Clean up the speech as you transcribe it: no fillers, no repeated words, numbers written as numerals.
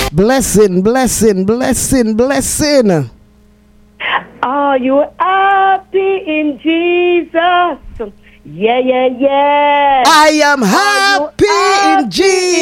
Blessing, blessing, blessing, blessing. Are you happy in Jesus? Yeah, yeah, yeah. I am happy in Jesus.